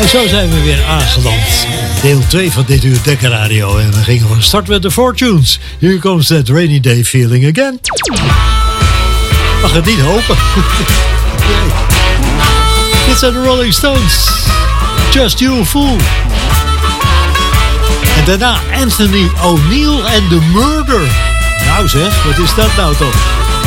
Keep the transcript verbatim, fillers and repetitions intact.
En zo zijn we weer aangeland. Deel twee van dit uur Dekka Radio. En we gingen van start met de Fortunes. Here comes that rainy day feeling again. Mag het niet hopen. Nee. Dit zijn de Rolling Stones. Just You Fool. En daarna Anthony O'Neill en The Murder. Nou zeg, wat is dat nou toch?